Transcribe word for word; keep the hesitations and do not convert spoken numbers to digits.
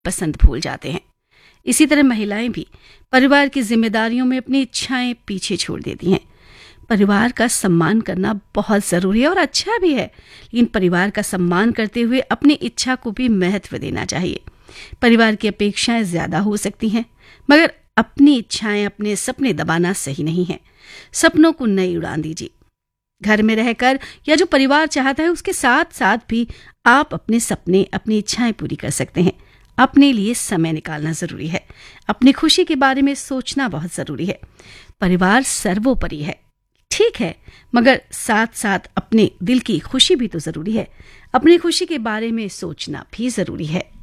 पसंद भूल जाते हैं। इसी तरह महिलाएं भी परिवार की जिम्मेदारियों में अपनी इच्छाएं पीछे छोड़ देती हैं। परिवार का सम्मान करना बहुत जरूरी है और अच्छा भी है, लेकिन परिवार का सम्मान करते हुए अपनी इच्छा को भी महत्व देना चाहिए। परिवार की अपेक्षाएं ज्यादा हो सकती हैं, मगर अपनी इच्छाएं, अपने सपने दबाना सही नहीं है। सपनों को नई उड़ान दीजिए। घर में रहकर या जो परिवार चाहता है उसके साथ साथ भी आप अपने सपने, अपनी इच्छाएं पूरी कर सकते हैं। अपने लिए समय निकालना जरूरी है। अपनी खुशी के बारे में सोचना बहुत जरूरी है। परिवार सर्वोपरि है, ठीक है, मगर साथ साथ अपने दिल की खुशी भी तो जरूरी है। अपनी खुशी के बारे में सोचना भी जरूरी है।